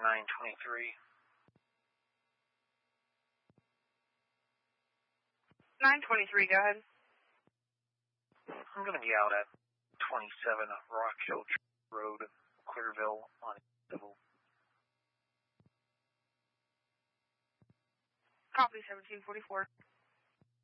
923. 923, go ahead. I'm going to be out at 27 Rock Hill Road, Clearville on Civil. Copy 1744.